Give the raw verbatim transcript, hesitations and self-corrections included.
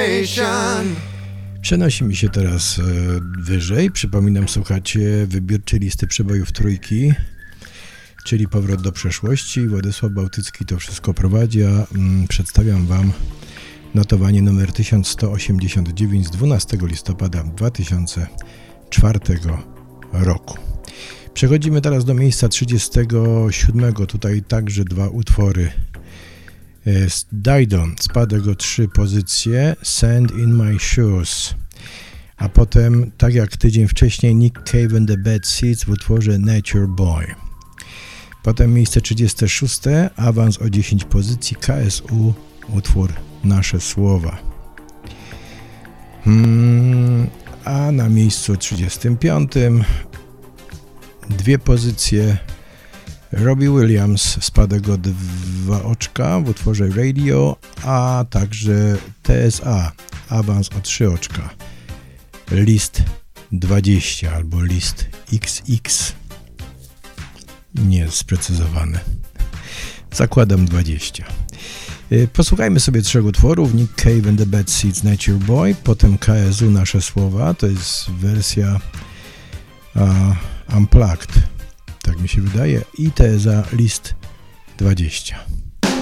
generation. Przenosimy się teraz e, wyżej. Przypominam, słuchacie wybiórczej listy przebojów trójki, czyli Powrót do przeszłości. Władysław Bałtycki to wszystko prowadzi, a mm, przedstawiam wam notowanie numer tysiąc sto osiemdziesiąt dziewięć z dwunastego listopada dwa tysiące czwartego roku. Przechodzimy teraz do miejsca trzydziestego siódmego. Tutaj także dwa utwory. Dido spadł o trzy pozycje, Sand in My Shoes, a potem, tak jak tydzień wcześniej, Nick Cave and the Bad Seeds w utworze Nature Boy. Potem miejsce trzydzieste szóste, awans o dziesięć pozycji, K S U, utwór Nasze Słowa. Hmm, a na miejscu trzydziestym piątym dwie pozycje, Robbie Williams spadł o dwa oczka w utworze Radio, a także T S A awans o trzy oczka, List dwadzieścia albo List X X, nie sprecyzowane, zakładam dwadzieścia. Posłuchajmy sobie trzech utworów: Nick Cave and the Bad Seeds, Nature Boy, potem K S U, Nasze Słowa, to jest wersja uh, Unplugged, tak mi się wydaje, i T S A List dwadzieścia.